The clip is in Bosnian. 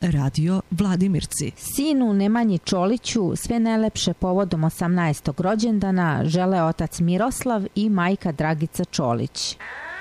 Radio Vladimirci. Sinu Nemanji Čoliću sve najlepše povodom 18. rođendana žele otac Miroslav i majka Dragica Čolić.